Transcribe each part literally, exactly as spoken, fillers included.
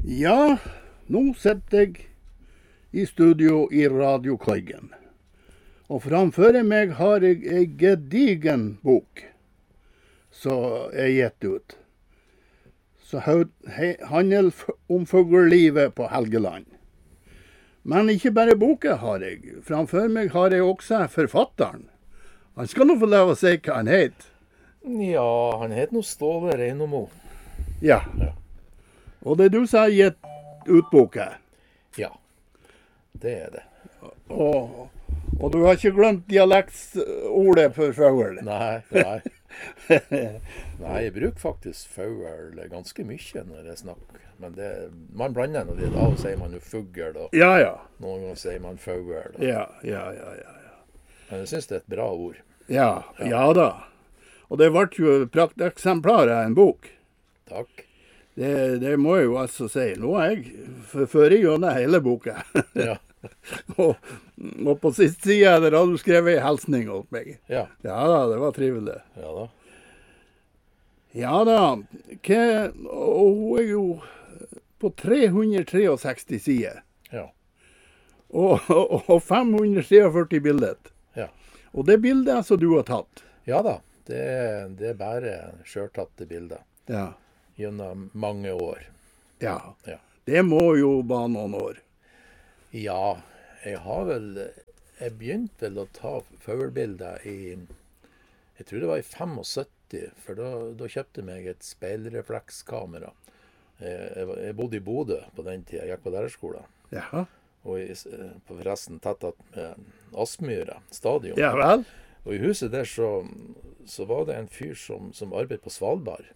Ja, nå sitter jeg i studio i Radio Kleigen. Og framfor meg har jeg en gedigen bok som er gitt ut. Så handler om fuglelivet på Helgeland. Men ikke bare boka har jeg. Framfor meg har jeg også forfatteren. Han skal nå få lov å si hva han heter. Ja, han heter nå Ståle Reinemo. Ja. Ja. Og det er du som har gitt ut boka. Ja, det er det. Og, og du har ikke glemt dialektsordet for fugl? Nei, nei. Nei, jeg bruker faktisk fugl ganske mye når jeg snakker. Men det, man blander når det. Av og sier man jo fugl, og Ja, ja. noen ganger sier man fugl. Og, Ja, ja, ja, ja. ja. men jeg synes det er et bra ord. Ja, ja da. Og det ble jo et prakteksemplar av en bok. Takk. Det, det må jeg jo altså si. Nå er jeg fører gjennom hele boka. Ja, og, og på siste side der har du skrevet en hilsning åt meg. ja, Ja da, det var trivelig. ja da. Ja da, hva, og hun er jo på tre hundre sekstitre sider. Ja, Og, og, og fem hundre førtifire bilder. ja. Og det bildet som du har tatt. Ja da, det, det er bare selvtatte bilder Ja. gjennom mange år. Ja. Ja. Det må jo bare noen år. Ja, jeg har vel, jeg begynte vel å ta fuglbilder i, jeg tror det var i syttifem, for da, da kjøpte jeg meg et speilreflekskamera. Jeg, jeg, var- jeg bodde i Bodø på den tiden, jeg gikk på lærerskolen. Ja. Og i, på forresten tett at med Aspmyra stadion. Ja vel. Og i huset der så, så var det en fyr som, som arbeidet på Svalbard.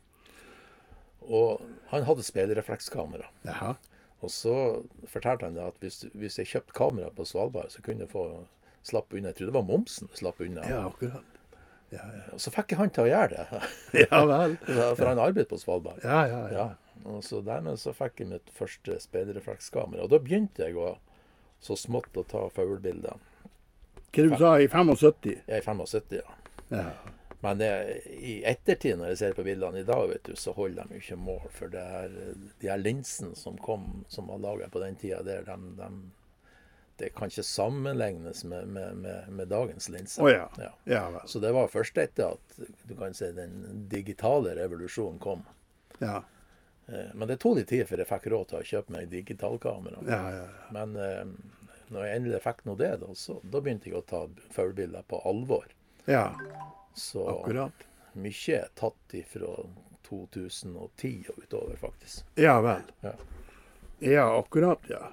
Og han hadde speilreflekskamera. Ja. Og så fortalte han det at hvis, hvis jeg kjøpte kamera på Svalbard, så kunne jeg få slappe unna. Jeg tror det var momsen slappe unna. Ja, akkurat. Ja, ja. Og så fikk jeg han til å gjøre det. Ja vel. For han arbeidet på Svalbard. Ja, ja, ja. Ja. Og så dermed så fikk jeg mitt første speilreflekskamera. Og da begynte jeg å, så smått å ta fuglbilder. Hva du sa i syttifem? Jeg er syttifem, ja. Ja. Men det, i ettertid, når jeg ser på bildene i dag, vet du, så holder de jo ikke mål. For det er, de her linsene som kom, som var laget på den tida der, de, de, det kan ikke sammenlignes med, med, med, med dagens linser. Å ja. Ja. Ja vel. Så det var først etter at du kan si, den digitale revolusjonen kom. Ja. Eh, Men det tok litt tid før jeg fikk råd til å kjøpe meg digitalkamera. Ja, ja, ja. Men eh, når jeg endelig fikk noe det, da, så, da begynte jeg å ta fuglbilder på alvor. Ja, Så akkurat. mye er tatt fra to tusen og ti og utover, faktisk. Ja vel. Ja. Ja, akkurat, ja.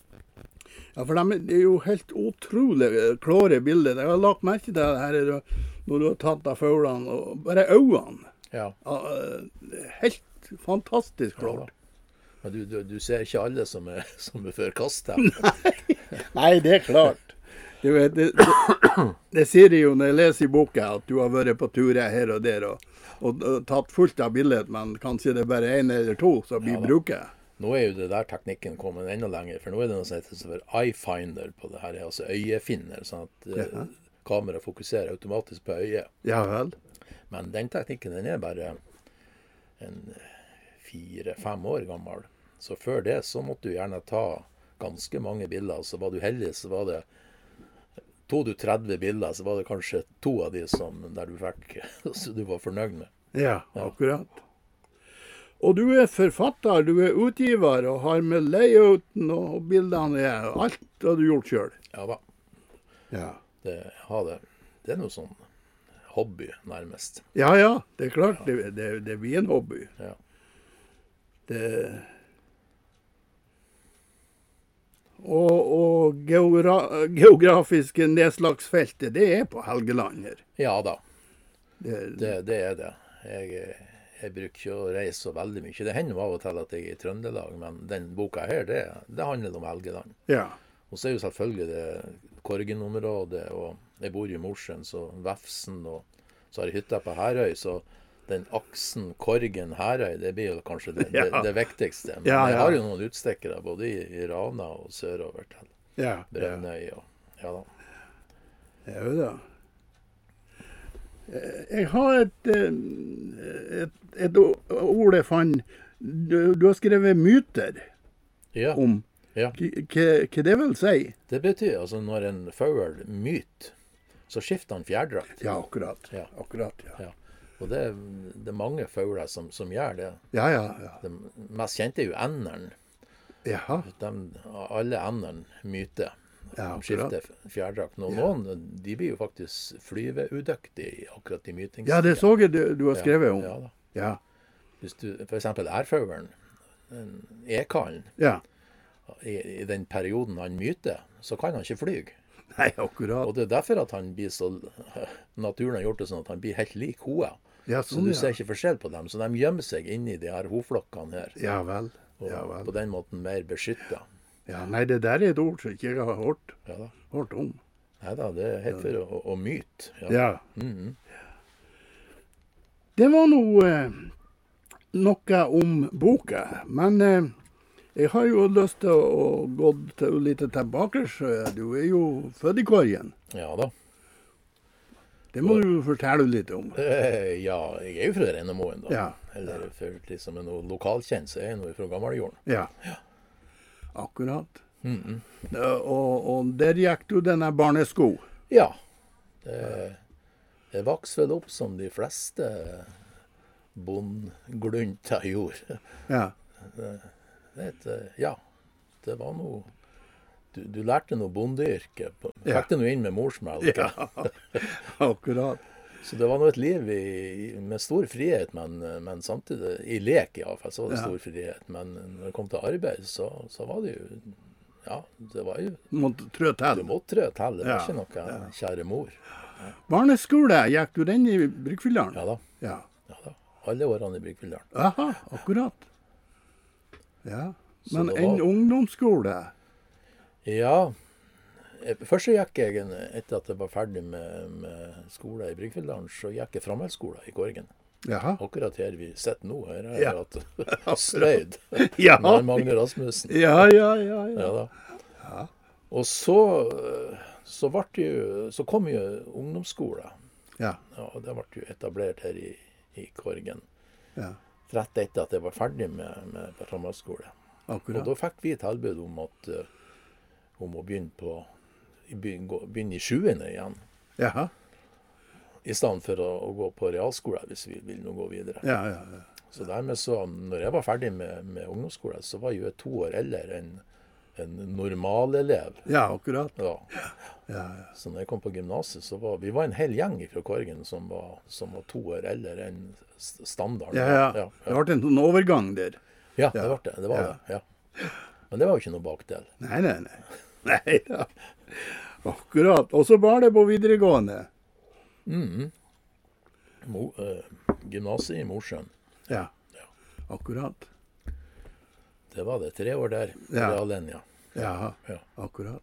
Ja, for de, det er jo helt utrolig klare bilder. Jeg har lagt merke til det her når du har tatt av fuglene, og bare øynene. Ja. Ja, det er helt fantastisk Ja, klart. da. Men du, du, du ser ikke alle som er, som er før kast her. Nei, det er klart. Du vet, det, det, det sier de jo når jeg leser i boka, at du har vært på turer her og der, og, og, og tatt fullt av bilder, men kanskje det er bare en eller to som blir Ja, da. bruket. Nå er jo det der teknikken kommet enda lenger, for nå er det noe som heter for eye-finder på det her, altså øyefinner, sånn at eh, Ja. kamera fokuserer automatisk på øyet. Ja vel. Men den teknikken, den er bare en fire-fem år gammel. Så før det så måtte du gjerne ta ganske mange bilder, så var du heldig, så var det tog du tretti bilder, så var det kanskje to av de som der du fikk, så du var fornøyd med. Ja, akkurat. Og du er forfatter, du er utgiver, og har med layouten og bildene, ja, alt har du gjort selv. Ja da, Ja. det, har det, det er noe sånn hobby nærmest. Ja, ja, det er klart, det, det, det blir en hobby. Ja. Det... Og, og geogra geografiske nedslagsfeltet, det er på Helgeland her. Ja da, Det, det, det er det. Jeg, jeg bruker ikke å reise så veldig mye. Det hender av og til at jeg er i Trøndelag, men den boka her, det, det handler om Helgeland. ja, Og så er jo selvfølgelig det Korgen-området, og jeg bor i Mosjøen, så Vefsn, og så har jeg hytta på Herøy, så den aksen Korgen-Herøy, det blir jo kanskje det, det, Ja. det viktigste. Men Ja, jeg ja. har jo noen utstikkere, både i, i Rana og sørover til ja, ja. Brønnøy, og ja da. Ja, jo da. Jeg har et, eh, et, et ord jeg fant du, du har skrevet myter Ja. om ja. K- Hva hva det vil si? Det betyr altså når en fugl myter, så skifter han fjærdrakt. Ja, akkurat. Ja. Akkurat, ja. Ja. Og det, det er mange fugler som, som gjør det. Ja, ja, ja. Det mest kjente er jo enderen. Jaha. De, alle endene myter. Ja, De skifter akkurat. fjærdrakt. Noen, noen de blir jo faktisk flyveudyktige akkurat i mytings. Ja, det så jeg du, du har skrevet om. Ja, da. Ja. Hvis du, for eksempel ærfuglen, den ekallen, Ja. i, i den perioden han myter, så kan han ikke flyge. Nei, akkurat. Og det er derfor at han blir så naturen har gjort det sånn at han blir helt lik hoa. Ja, Så sånn, du ja. ser ikke forskjell på dem. Så de gjemmer seg inni de her hoflokkene her. Ja vel. Og Ja vel. på den måten mer beskytta. Ja, nei, det der er et ord som ikke jeg har hørt, Ja da. hørt om. Nei da, det er helt for å, å myte. Ja. Ja. Mhm. Det var noe, eh, noe om boka, men eh, jeg har jo lyst til å, å gå til, litt tilbake. Så du er jo født i Korgen. ja da. Det må du fortelle litt om. Eh, ja, jeg er jo fra Rennemoen, da. Ja. Eller for liksom noe lokalkjent, så er jeg nå fra Gammeljorden. Ja. Akkurat. Mhm. Eh, Og, og der gikk du denne barnesko. Ja. Det, det vokste vel opp som de fleste bondglunter gjorde. Ja. Det, eh, ja, det var noe Du, du lærte noe bondeyrke. på- Ja. Fikk det noe inn med morsmelk. Ja, akkurat. Så det var nå et liv i, i- med stor frihet, men, men samtidig I lek iallfall, så var det Ja. stor frihet. Men når det kom til arbeid, så, så var det jo Ja, det var jo Du måtte trø Du til. måtte trø til. Det var Ja, ikke noe kjære mor. Barneskole, gikk du den i Bryggfylldalen? Ja da. Ja. ja da. Alle årene i Bryggfylldalen. Aha, akkurat. Ja. Så Men det en var- ungdomsskole? Ja. eh, Først så gikk jeg, en- etter at jeg var ferdig med, med skole i Bryggfylldalen, så gikk jeg framhaldsskole i Korgen. Jaha. Akkurat her vi sitter nå. Her har Ja. jeg hatt sløyd Ja. med Magne Rasmussen. Ja, ja, ja. ja. Ja da. Og så, eh, så, ble det jo, så kom jo ungdomsskole. Ja. Ja, og det ble jo etablert her i, i Korgen. Ja. Rett etter at jeg var ferdig med, med framhaldsskole. Og Akkurat. da fikk vi tilbud om, at, eh, om å begynne, på, i begynne, gå- begynne i sjuende igjen. Jaha. I stedet for å, å gå på realskole hvis vi vil nå gå videre. Ja, ja, ja. Så dermed så, når jeg var ferdig med, med ungdomsskole, så var jeg jo to år eldre enn en normalelev. Ja, akkurat. Ja. Ja, ja. Så når jeg kom på gymnaset, så var vi var en hel gjeng fra Korgen som var, som var to år eldre enn s- standarden. Ja, ja. ja, Det ble en sånn overgang der. Ja, det var det. det, var Ja. det ja. Men det var jo ikke noe bakdel. Nei, nei, nei. Nei da. Akkurat. Og så var det på videregående. Mhm. Mo, eh, Gymnaset i Mosjøen. Ja. Akkurat. Det var det. Tre år der. Ja. Reallinja. Ja, Ja. akkurat.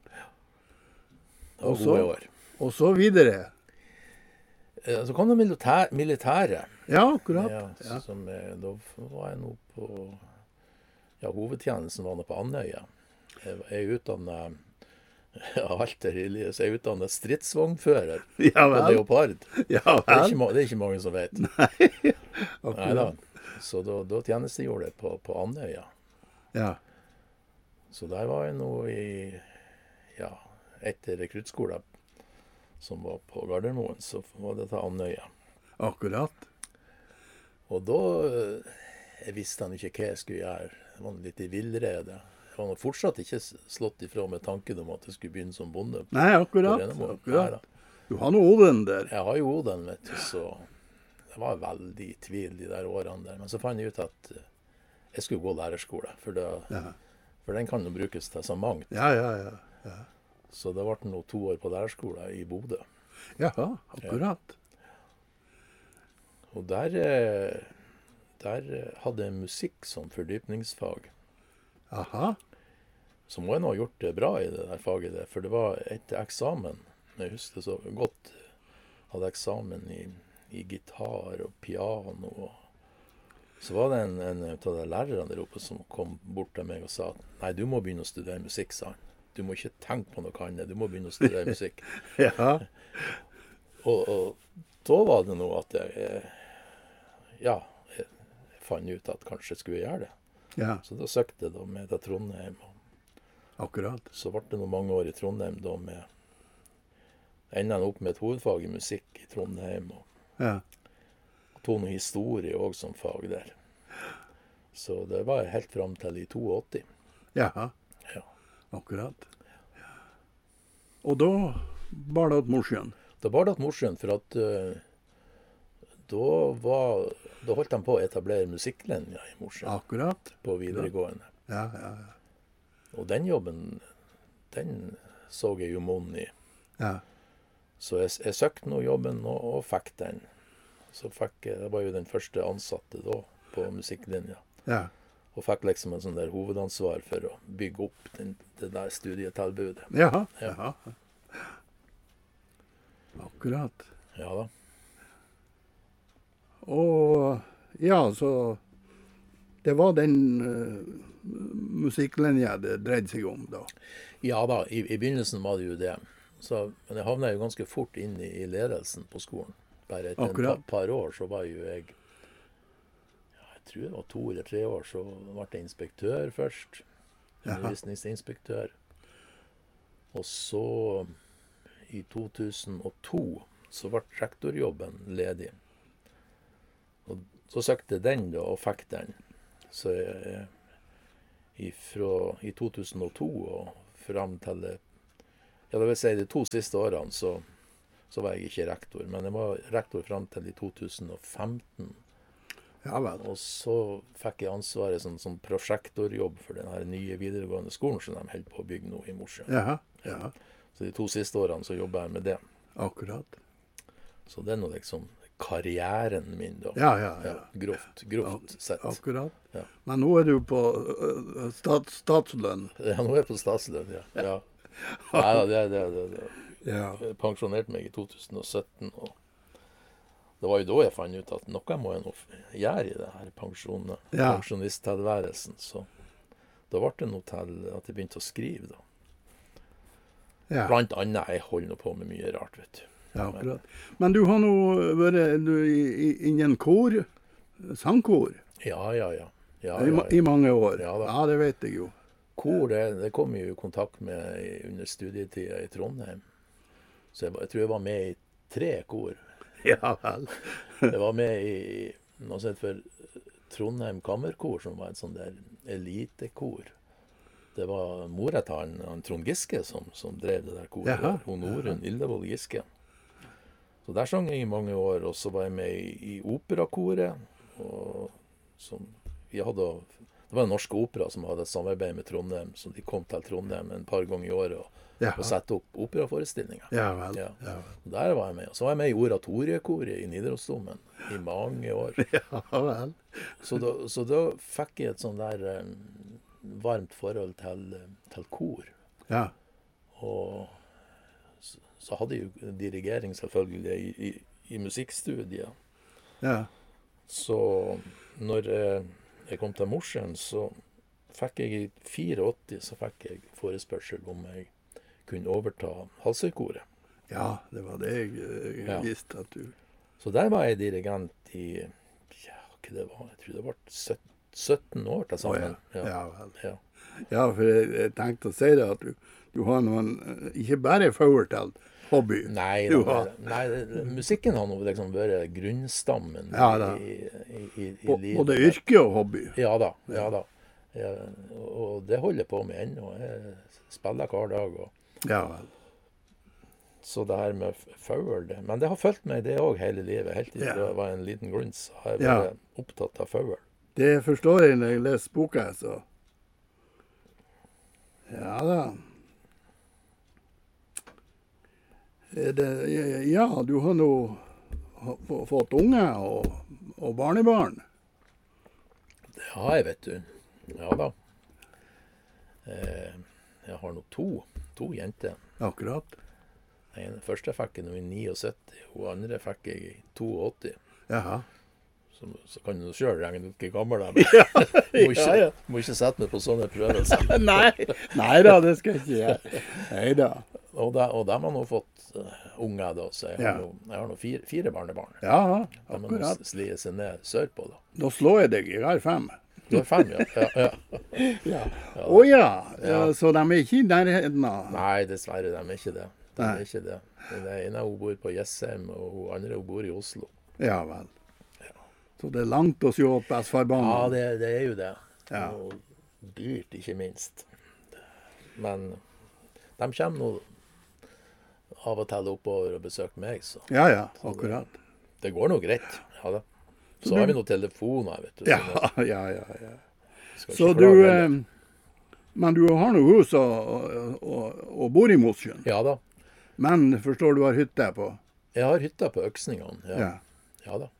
Det var Og så- gode år. Og så videre. Eh, Så kom det militær, militæret. Ja, akkurat. Ja, Ja. som, eh, da var jeg nå på Ja, hovedtjenesten var nå på Andøya. Jeg jeg er utdannet ja, alt er hilje, så jeg er utdannet stridsvognfører Ja på vel. Leopard. Ja Det er, vel. ikke, ma- det er ikke mange som vet. Nei da. Akkurat. Så da, da tjenestegjorde jeg på, på Andøya. Ja. Så der var jeg nå i ja, etter rekruttskolen som var på Gardermoen, så var det til Andøya. Akkurat. Og da eh, jeg visste han ikke hva jeg skulle gjøre. Jeg var litt i villrede. Jeg var nå fortsatt ikke s- slått ifra med tanken om at jeg skulle begynne som bonde. Nei, akkurat. På Rennemoen. akkurat. Neida. Du har nå odelen der. Jeg har jo odelen, vet du, så det var veldig i tvil de der årene der. Men så fant jeg ut at eh, jeg skulle gå lærerskole, for, det, Ja, for den kan jo brukes til så mangt. ja, ja. ja. ja. Så det ble nå to år på lærerskole i Bodø. Jaha, akkurat. Og der, eh, der eh, hadde jeg musikk som fordypningsfag. Aha. Så må jeg nå ha gjort det bra i det der faget der, for det var etter eksamen. Jeg husker så godt. Hadde eksamen i, i gitar og piano. Og så var det en, en av de lærerne der oppe som kom bort til meg og sa at nei, du må begynne å studere musikk, sa han. Du må ikke tenke på noe annet, du må begynne å studere musikk. Ja. Og, og da var det noe at jeg eh, ja, jeg fant ut at kanskje skulle jeg gjøre det. Ja, Så da søkte jeg da med til Trondheim. Og akkurat. så ble det noen mange år i Trondheim da med enda opp med et hovedfag i musikk i Trondheim. Og Ja, tok noe historie òg som fag der. Så det var helt fram til i åttito. ja, Ja. akkurat. Og da bar det til Mosjøen. Det var det morsomt, for at eh, da var Da holdt de på å etablere musikklinja i Mosjøen Akkurat. på videregående. Ja, ja, ja. Og den jobben, den så jeg jo monn i. Ja, Så jeg, jeg søkte nå jobben og, og fikk den. Så fikk jeg, jeg var jo den første ansatte da på musikklinja. ja, Og fikk liksom en sånn der hovedansvar for å bygge opp den, det der studietilbudet. jaha, Ja. jaha. Akkurat. Ja da. Og ja, så det var den uh, musikklinja det dreide seg om da. Ja da, i, i begynnelsen var det jo det. Så, men jeg havna jo ganske fort inn i, i ledelsen på skolen. Bare etter et par, Akkurat. par år så var jo jeg ja, Jeg tror det var to eller tre år, så ble jeg inspektør først. Jaha. Undervisningsinspektør. Og så, i to tusen og to, så ble rektorjobben ledig. Og så søkte jeg den da, og fikk den. Så jeg, ifra, i to tusen og to og fram til det, ja, det vil si de to siste årene, så, så var jeg ikke rektor. Men jeg var rektor fram til i to tusen og femten. Ja vel. Og så fikk jeg ansvaret som, som prosjektorjobb for den her nye videregående skolen som de holder på å bygge nå i Mosjøen. Jaha, ja, Så de to siste årene så jobber jeg med det. akkurat. Så det er nå liksom karrieren min, da. Ja, ja, ja. Ja, grovt, grovt sett. Akkurat. Ja. Men nå er du på uh, stat, statslønn. Ja, nå er jeg på statslønn, ja. ja. Nei da, det, det, det, det. Ja, Jeg pensjonerte meg i to tusen og sytten, og det var jo da jeg fant ut at noe må jeg nå f- gjøre i det her pensjon, Ja. pensjonisttilværelsen. Så da ble det noe til at jeg begynte å skrive, da. ja, Blant annet, jeg holder nå på med mye rart, vet du. ja, akkurat. Men du har nå vært du, i, i, innen kor, sangkor, Ja, ja, ja. ja, i, ja, ma- i ja. mange år. Ja da. Ja, det vet jeg jo. Kor, det, det kom jeg jo i kontakt med i- under studietida i Trondheim. Så jeg, var- jeg tror jeg var med i tre kor. Ja vel. Jeg var med i noe som heter for Trondheim Kammerkor, som var et sånt der elitekor. Det var mora til han, han Trond Giske som, som drev det der koret. Jaha, Hun Norunn Ildevold Giske. Så der sang jeg i mange år, og så var jeg med i, i operakoret. Og som vi hadde, det var en norsk opera som hadde et samarbeid med Trondheim, så de kom til Trondheim en par ganger i året og, Ja, og sette opp operaforestillinger. ja vel. Ja. Ja, Der var jeg med. Og så var jeg med i oratoriekoret i Nidarosdomen i mange år. ja vel. Så da, så da fikk jeg et sånn der eh, varmt forhold til, til kor. Ja, Og så, så hadde jeg jo dirigering selvfølgelig i, i, i musikkstudiet. ja, Så når eh, jeg kom til Mosjøen, så fikk jeg i åttifire så fikk jeg forespørsel om jeg kunne overta Halsøykoret. ja, det var det jeg, jeg Ja. visste at du... Så der var jeg dirigent i ja, hva det var, jeg tror det ble sytten år til Å, sammen. ja. Ja, vel. Ja. Ja, for jeg, jeg tenkte å si det at du, du har noen, eh, ikke bare fauer til hobby. Nei, Du da, har- nei, det- musikken har nå liksom vært grunnstammen Ja, da. i, i, i, i Bo- livet. Både yrke og hobby. Ja da. ja da. Ja, og det holder jeg på med ennå. Jeg spiller hver dag. Og, Ja vel. så det her med f- faul det. Men det har fulgt meg det òg hele livet. Helt til Ja. jeg var en liten gluns. Så har jeg Ja. vært opptatt av faul. Det forstår jeg når jeg leser boka, så... Ja da. Er det, ja, du har nå ha- få- fått unge og, og barnebarn. Det har jeg, vet du. Ja da. Eh, jeg har nå to, to jenter. Akkurat. Den første fikk jeg nå i syttini, og den andre fikk jeg i åttito. Jaha. Så, så kan du sjøl regne ut hvor gammel jeg er. Må ikke, Ja, ja. må ikke sette meg på sånne prøvelser. Nei, nei da, det skal jeg ikke gjøre. Nei da. Og de, og de har nå fått uh, unger, da, så jeg har Ja. nå, jeg har nå fire, fire barnebarn. Ja, De har nå akkurat. slie seg ned sørpå, da. Da slår jeg deg. Jeg har fem. Du har fem, ja. ja, ja. Ja. Å ja. Ja. Eh, Så de er ikke i nærheten av Nei, dessverre, de er ikke det. De Nei. er ikke det. Den ene hun bor på Jessheim, og hun andre hun bor i Oslo. Ja vel. Så det er langt å se opp Ja, Esfarbanen. det, det er jo det. Ja. Og dyrt, ikke minst. Men de kommer nå av og til oppover og besøker meg, så Ja ja, akkurat. det går nå greit. Ja da. Så du- har vi noen telefoner, vet du. Ja, sånn at ja, ja. ja. vi skal Så ikke du klage eh, heller. Men du har noe hus og, og, og, og bor i Mosjøen. Ja da. Men forstår du har hytte på? Jeg har hytta på Øksningene. Ja. Ja. ja da.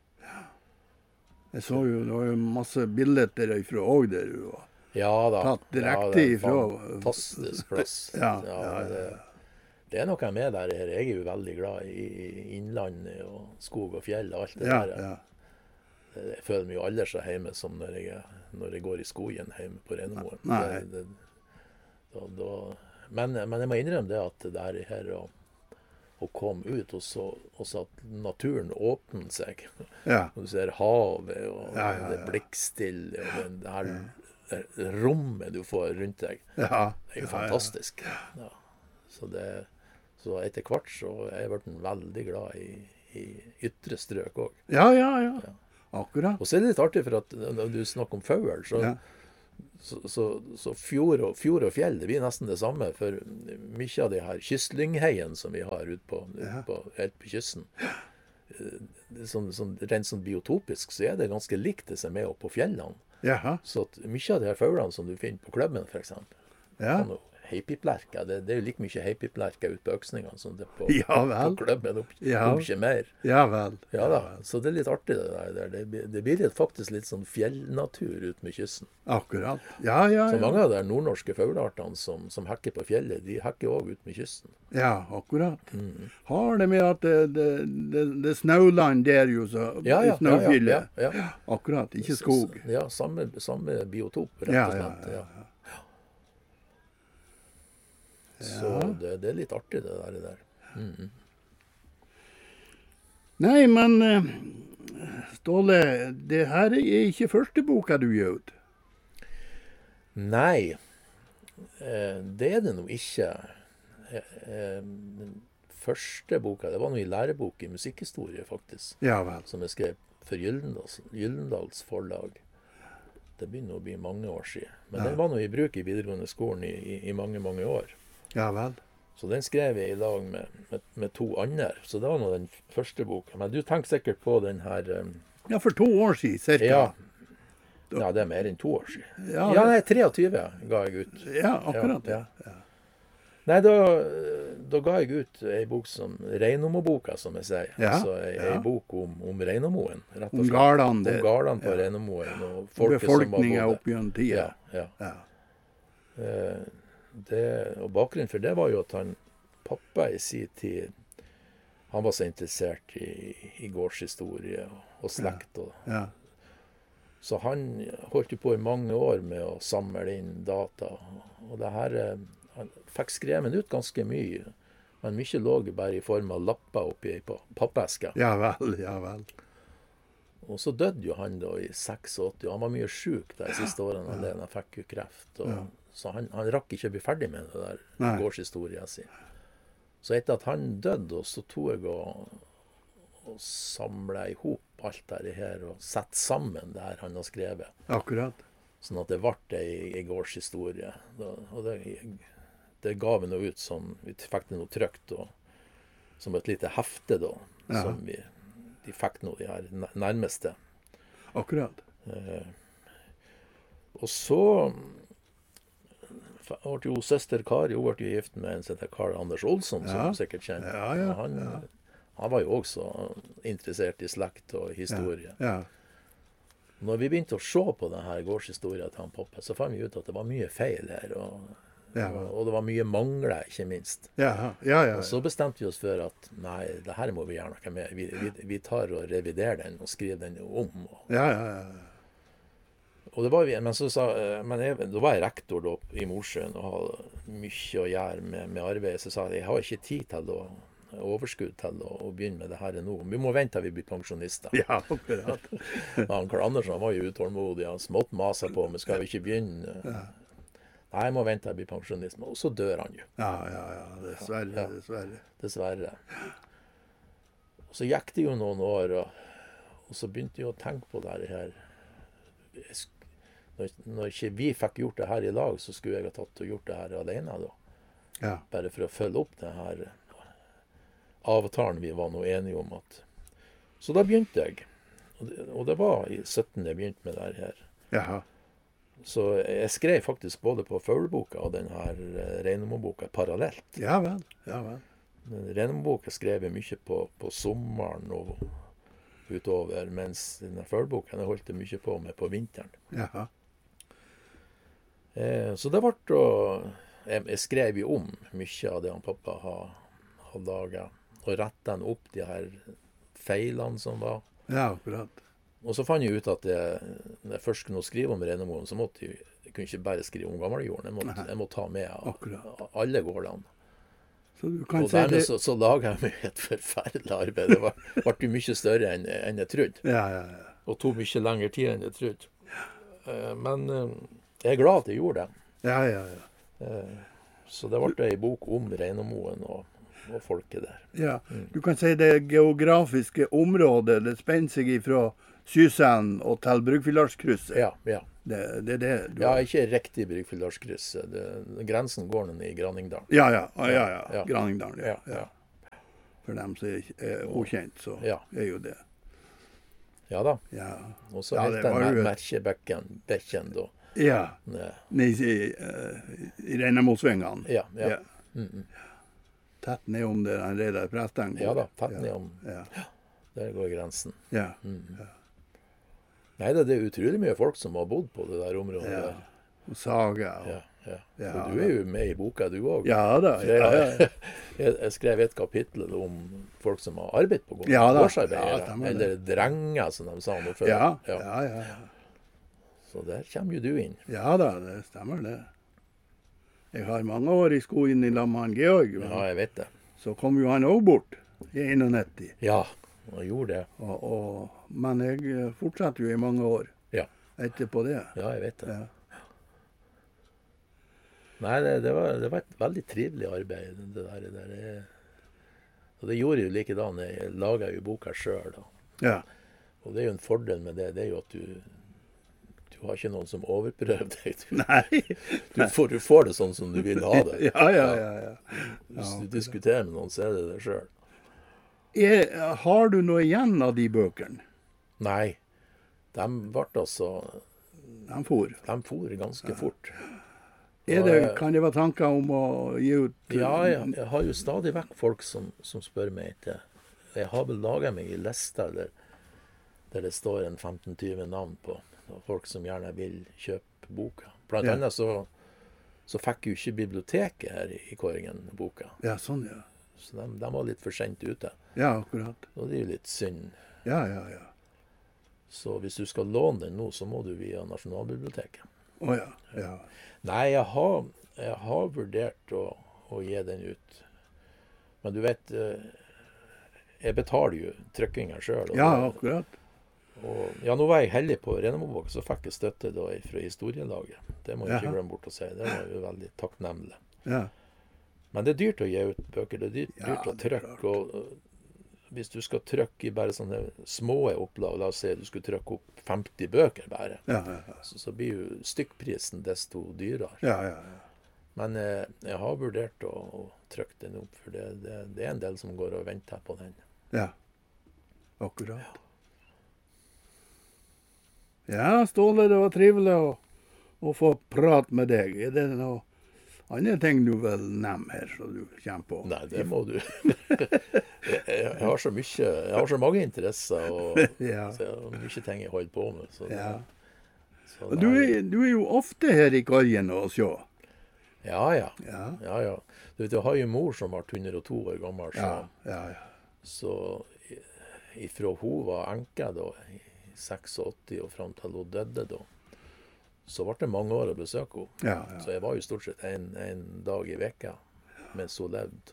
Jeg så jo, det var jo masse bilder ifra òg der du var. Ja da. Tatt direkte ja, det er en ifra- Fantastisk plass. Ja, ja, ja, Det, det er noe med der her. Jeg er jo veldig glad i innlandet og skog og fjell og alt det Ja, der. ja. Jeg føler meg jo aldri så hjemme som når jeg, er- når jeg går i skogen hjemme på Reinmoen. Nei. Det- det- da- da- Men, men jeg må innrømme det at det der her å, å komme ut, og så, og så at naturen åpner seg. Ja, Og du ser havet, og Ja, ja, det ja. blikkstille, og den, det her det rommet du får rundt deg. ja. Det er jo ja, fantastisk. Ja. Så, det, så etter hvert så er jeg blitt veldig glad i, i ytre strøk òg. Ja, ja, ja. Akkurat. Og så er det litt artig, for at når du snakker om fugl, så, Ja. så, så, så fjord, og, fjord og fjell det blir nesten det samme. For mye av de her kystlyngheiene som vi har ute på, Ja. på, helt på kysten, eh, det er sånn, sånn, rent sånn biotopisk så er det ganske likt det som er oppe på fjellene. Jaha. Så at mye av de her fuglene som du finner på klubben, f.eks. Ja. Heipiplerker. Det, det er jo like mye heipiplerker ute på Øksningene som det er på, Ja på vel. klubben. Opp, Ja. Om ikke mer. Ja vel. Ja da. Så det er litt artig det der. Det, blir- det blir litt, faktisk litt sånn fjellnatur ut med kysten. Akkurat. Ja, ja, Så ja. mange av de nordnorske fugleartene som, som hekker på fjellet, de hekker òg ut med kysten. Ja, akkurat. Mm. Har det med at det, det, det, det er snauland der jo, så Ja, ja. i ja, ja, snaufjellet. ja, ja. Akkurat, ikke skog. S- Ja, samme, samme biotop, rett Ja, og ja, slett. ja, Ja, Så det, det er litt artig, det der. det der. Mm. Nei, men eh, Ståle, det her er ikke første boka du gir ut. Nei, eh, det er det nå ikke. Eh, eh, Den første boka, det var noe i lærebok i musikkhistorie, faktisk. Ja vel. Som jeg skrev for Gyldendals, Gyldendals forlag. Det begynner å bli mange år siden. Men Ja. den var nå i bruk i videregående skolen i, i, i mange, mange år. Ja vel. Så den skrev jeg i lag med, med, med to andre. Så det var nå den første boka. Men du tenker sikkert på den her um, Ja, for to år siden, cirka. ja. ja, det er mer enn to år siden. Ja, Ja, nei, treogtyve ga jeg ut. ja akkurat. Ja, ja. Nei, da, da ga jeg ut ei bok som Reinomo-boka, som jeg sier. Ja, Altså ei, ja. ei bok om, om Reinomoen, rett og Om slett. gårdene Om der. gårdene på Ja. Reinomoen, og folket som var Befolkninga bodde. opp gjennom tida. Ja, ja. Ja. Eh, Det, og bakgrunnen for det var jo at han, pappa i sin tid, han var så interessert i, i gårdshistorie og, og slekt. Og, Ja. så han holdt jo på i mange år med å samle inn data. Og det her, eh, han fikk skrevet ut ganske mye. Men mye lå bare i form av lapper oppi på pappeska. ja vel, ja vel. Og så døde jo han da i åttiseks, og han var mye syk de siste årene. Han, han fikk jo kreft. Og, Ja. Så han, han rakk ikke å bli ferdig med det der Nei. gårdshistoria si. Så etter at han døde, så tok jeg og, og samla i hop alt det her og satte sammen det her han har skrevet. Akkurat. Sånn at det ble ei, ei gårdshistorie. Da, og det, det ga vi nå ut som vi fikk det nå trykt, og som et lite hefte, da. Ja. Som vi, de fikk nå de her nærmeste. Akkurat. Eh, og så ble jo søster Kari, hun ble jo gift med en som heter Karl Anders Olsson, som Ja. du sikkert kjenner. Ja, ja, Og han, ja. han var jo også interessert i slekt og historie. Ja. Når vi begynte å se på denne gårdshistorien til han pappa, så fant vi ut at det var mye feil her, og, Ja. og, og det var mye mangler, ikke minst. Ja, ja, ja. Og så bestemte vi oss for at nei, det her må vi gjøre noe med. Vi, vi, vi tar og reviderer den og skriver den om. Og, Ja, ja, ja. Og det var, vi- men så sa, eh, men jeg, da var jeg rektor da, i Mosjøen og hadde mye å gjøre med, med arbeidet. Så sa jeg jeg har ikke tid til å overskudd til å, å begynne med det her nå. Vi må vente til vi blir pensjonister. Ja, akkurat. Han Karl Andersen han var jo utålmodig. Han smått maset på men skal vi ikke begynne. Nei, jeg må vente til jeg blir pensjonist. Og så dør han jo, Ja, ja, ja. Dessverre, Ja. dessverre. dessverre. Og så gikk det jo noen år, og, og så begynte jeg å tenke på det her. Jeg sk- Når, når ikke vi fikk gjort det her i lag, så skulle jeg ha tatt og gjort det her alene da. Ja, Bare for å følge opp det her avtalen vi var nå enige om. At. Så da begynte jeg. Og det, og det var i sytten jeg begynte med det her. jaha. Så jeg skrev faktisk både på Fugleboka og den her eh, Reinemo-boka parallelt. Ja vel, ja vel. Reinemo-boka skrev jeg mye på, på sommeren og utover, mens den her Fugleboka den holdt jeg mye på med på vinteren. Jaha. Eh, så det ble å jeg, jeg skrev jo om mye av det han pappa har, har laget, og rettet han opp de her feilene som var. Ja, akkurat. Og så fant jeg ut at jeg, når jeg først kunne skrive om Reinemoen, så måtte jeg, jeg kunne ikke bare skrive om gammeljorden. Jeg måtte, jeg måtte ta med Akkurat. alle gårdene. Så du kan Og si dermed det... så, så laget jeg meg et forferdelig arbeid. Det var, ble jo mye større enn, enn jeg trodde. Ja, ja, ja. Og tok mye lengre tid enn jeg trodde. Eh, Men eh, jeg er glad at jeg gjorde det. Ja, ja, ja. Eh, Så det ble ei bok om Reinemoen og, og folket der. Ja, du kan si det geografiske området, det spenner seg ifra Sysand og til Bryggfilardskrysset. Ja, ja. Det, det er det du Ja, ikke riktig Bryggfilardskrysset. Grensen går ned i Granningdalen. Ja, ja, ja, ja, ja. Ja. Granningdalen, ja. Ja, ja. ja. For dem som er, er ukjent, så Ja. er jo det. Ja da. Ja, Og så Ja, helt det den var jo mer et- Merkebekken, Bekken da. ja. Ned. Nede i, uh, i Rennemosvingene. Ja, ja. Ja. Mm, mm. Tett nedom der han Reidar Presteng går. Ja da, tett Ja. nedom. Ja, Der går grensen. ja. Nei, det det er utrolig mye folk som har bodd på det der området. ja. der. Og Saga. Og, Ja, ja. Ja, Og du er jo med i boka, du òg. ja da. Ja, ja. Jeg, jeg skrev et kapittel om folk som har arbeidet på gården. Ja da. Gårdsarbeidere. Ja, stemmer det. eller drenger, som de sa nå før. Ja, Ja. ja, ja, ja. Så der kommer jo du inn. Ja da, det stemmer det. Jeg har mange år i skogen i lag med han Georg. men Ja, jeg vet det. Så kom jo han òg bort i nittien. Ja, han gjorde det. Og, og, men jeg eh, fortsatte jo i mange år Ja, etterpå det. ja jeg vet det. Ja. Nei, det, det, var, det var et veldig trivelig arbeid, det der. Det der. Jeg- Og det gjorde jeg jo likedan. Jeg laga jo boka sjøl. Ja. Og det er jo en fordel med det, det er jo at du du har ikke noen som overprøver deg. Du, Nei. du, får, du får det sånn som du vil ha det. Ja, ja, ja. ja. Hvis du diskuterer med noen, så er det det sjøl. Er, har du noe igjen av de bøkene? Nei, de ble altså De for. De for ganske fort. Er det, kan det være tanker om å gi ut Ja, jeg, jeg har jo stadig vekk folk som, som spør meg etter. Jeg har vel laga meg ei liste der, der det står en femten til tjue navn på. Og folk som gjerne vil kjøpe boka. Blant Ja. annet så, så fikk jo ikke biblioteket her i, i Kåringen boka. Ja, sånn, ja. Så de, de var litt for sent ute. Ja, akkurat. Og det er jo litt synd. Ja, ja, ja. Så hvis du skal låne den nå, så må du via Nasjonalbiblioteket. Å ja. Ja. Nei, jeg har, jeg har vurdert å, å gi den ut. Men du vet, eh, jeg betaler jo trykkinga sjøl. ja, akkurat. Og, ja, nå var jeg heldig på Renemo-boka, så fikk jeg støtte da fra historielaget. Det må jeg ikke Jaha. glemme bort å si. Det var jo veldig takknemlig. Ja. Men det er dyrt å gi ut bøker. Det er dyrt, Ja, dyrt å det er trykke. klart. Og øh, hvis du skal trykke i bare sånne små opplag, la oss si du skulle trykke opp femti bøker bare, Ja, ja, ja. så, så blir jo stykkprisen desto dyrere. Ja, ja, ja. Men eh, jeg har vurdert å, å trykke den opp, for det, det, det er en del som går og venter på den. Ja, akkurat. Ja, Ståle, det var trivelig å, å få prate med deg. Er det noe andre ting du vil nevne her, som du kommer på? Nei, det må du. jeg, jeg, har så mye, jeg har så mange interesser, og Ja. så jeg har mye ting jeg holder på med. Så det, Ja. så Og Du, nei. er, du er jo ofte her i Korgen og se. Ja, ja. Ja, Ja, ja. Du vet, jeg har jo mor som ble hundre og to år gammel, så, ja, ja. ja. så i- ifra hun var enke da, i åttiseks og fram til hun døde da, så ble det mange år å besøke henne. Ja, ja. Så jeg var jo stort sett en, en dag i veka mens hun levde.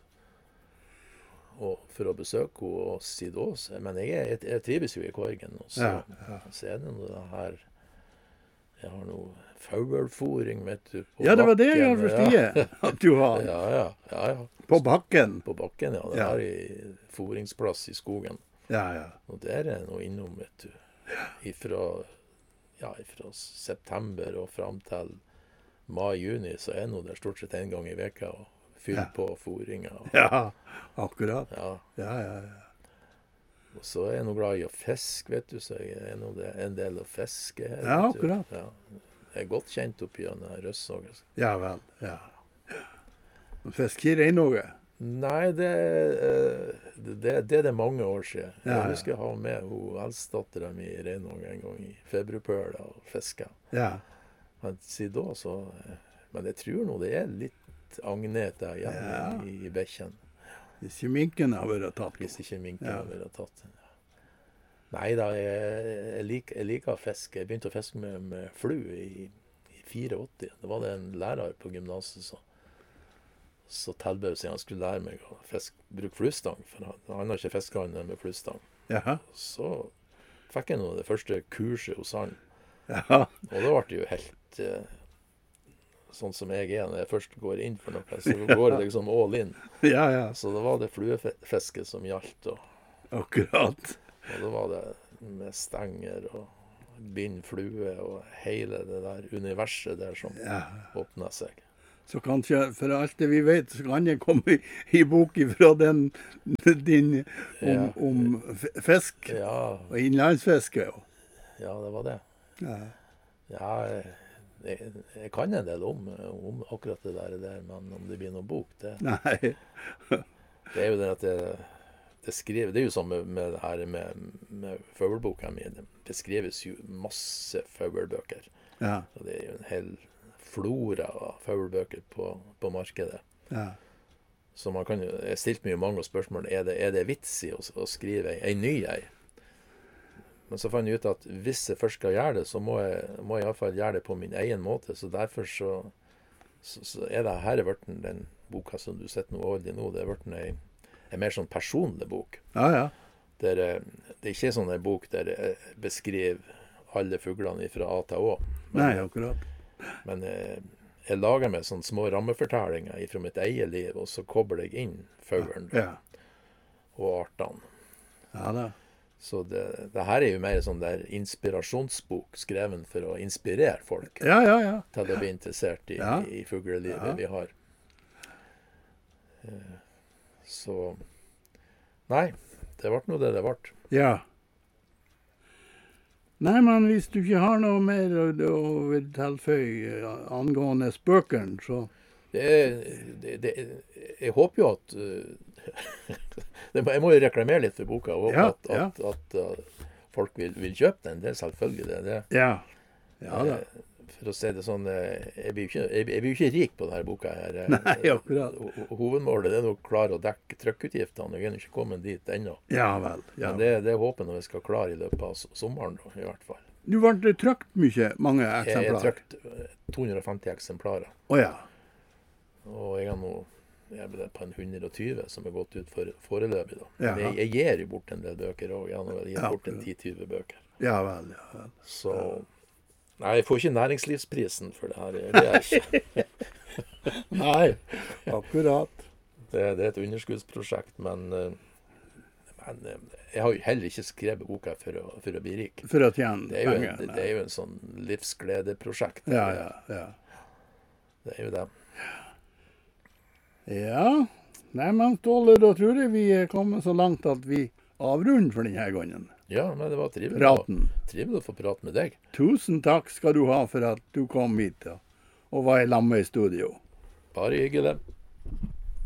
Og for å besøke henne og si det også. Men jeg, er, jeg, jeg trives jo i Korgen. Og så, Ja, ja. så er det noe det her. Jeg har noe faugelfôring, vet du. På Ja, det var det jeg bakken. har forstått at du har. Ja, ja, ja, ja. På bakken. På bakken, ja. Det Ja. er i fôringsplass i skogen. Ja, ja. Og der er jeg nå innom, vet du. Ifra, ja, ifra september og fram til mai-juni, så er jeg nå der stort sett en gang i veka og fyller Ja. på fôringa. Ja, akkurat. Ja. Ja, ja, ja. Og så er jeg nå glad i å fiske, vet du, så jeg er nå det, en del å fiske her. Ja, vet du. akkurat. Ja. Jeg er godt kjent oppi denne Røssåg. Altså. Ja vel, ja. Fisker i noe? Nei, det, eh, det, det er det mange år siden. Ja, ja. Jeg husker jeg har med hun eldstedattera mi i Reinåg en gang i februarpøla og fiska. Ja. Men siden da, så eh, Men jeg tror nå det er litt agnet der igjen Ja. i, i bekken. Hvis ikke minken har vært tatt. Hvis ikke minken Ja. har vært tatt. Nei da, jeg, jeg, liker, jeg liker å fiske. Jeg begynte å fiske med, med flue i, i åttifire. Det var det en lærer på gymnaset som så tilbød seg han skulle lære meg å fiske, bruke fluestang. For han, han har ikke fiska annet med fluestang. Ja. Så fikk jeg nå det første kurset hos han. Ja. Og da ble det jo helt eh, sånn som jeg er når jeg først går inn for noe. Så går det liksom all in. Ja, ja. Så da var det fluefiske som gjaldt. Og, Akkurat. og da var det med stenger og bind flue og hele det der universet der som Ja. åpna seg. Så kanskje, for alt det vi vet, så kan det komme i, i bok fra den din om, Ja. om f- fisk Ja, og innlandsfiske. ja, det var det. Ja. Ja, jeg, jeg kan en del om, om akkurat det der, der, men om det blir noen bok, det, Nei. det er jo det at det, det skriver, det er jo sånn med, med det her med, med fugleboka mi, det beskrives jo masse fuglebøker. Ja. Og det er jo en hel flora av fuglebøker på, på markedet. Ja. Så man kan jo, jeg stilte meg jo mange spørsmål, er det, er det vits i å, å skrive en ny ei? Men så fant jeg ut at hvis jeg først skal gjøre det, så må jeg, må jeg i hvert fall gjøre det på min egen måte. Så derfor så, så, så er det her vært den boka som du sitter nå og holder i nå, det er vært en, en mer sånn personlig bok. Ja, ja. Der, eh, det er ikke sånn en bok der jeg beskriver alle fuglene fra A til Å. Men, Nei, akkurat. men eh, jeg lager meg sånne små rammefortellinger fra mitt eget liv, og så kobler jeg inn fuglen da, Ja. og artene. Ja da. Så det, det her er jo mer sånn der inspirasjonsbok skreven for å inspirere folk Ja, ja, ja. til å bli interessert i, Ja. i fuglelivet Ja. vi har. Eh, Så Nei, det ble nå det det ble. Ja. Nei, men hvis du ikke har noe mer å, å vil tilføye eh, angående spøkene, så Det, er- det, det, jeg håper jo at eh, det, må- Jeg må jo reklamere litt for boka. Og håpe Ja, at, at, at, uh, folk vil, vil kjøpe den. Det er selvfølgelig det. det. Ja. Ja da. Eh, For å si det sånn, eh, jeg blir jo ikke, jeg, jeg blir jo ikke rik på denne boka her. Eh, Nei, akkurat. ho- ho- Hovedmålet er nok å klare å dekke trykkutgiftene. Jeg er jo ikke kommet dit ennå. Ja vel. Ja. Men det, det håper jeg nå jeg skal klare i løpet av so- sommeren, da, i hvert fall. Du ble trykt mye, mange Jeg har eksemplarer. trykt eh, to hundre og femti eksemplarer. Å ja. Og jeg har nå jeg er vel på en hundre og tjue som er gått ut for, foreløpig. da. Ja. Men jeg, jeg gir jo bort en del bøker òg. Jeg har nå gitt Ja, bort en akkurat. ti til tjue bøker. Ja vel. Ja vel. Så Nei, jeg får ikke næringslivsprisen for det her. Det er ikke. Nei, akkurat. Det, det er et underskuddsprosjekt, men, eh, men eh, jeg har jo heller ikke skrevet boka for å, for å bli rik. For å tjene Det er, jo en, penger. det, det er jo en sånn livsgledeprosjekt. Ja, ja, ja. Det er jo det. Ja. Nei, men Ståle, da tror jeg vi er kommet så langt at vi avrunder for denne gangen. Ja, men det var trivelig, Praten. å- trivelig å få prate med deg. Tusen takk skal du ha for at du kom hit ja, og var i lag med i studio. Bare hyggelig.